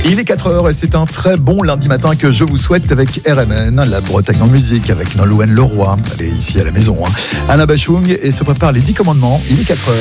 Il est 4h et c'est un très bon lundi matin que je vous souhaite avec RMN, la Bretagne en musique, avec Nolwenn Leroy. Elle est ici à la maison. Anna Bachung et se prépare les 10 commandements. Il est 4h.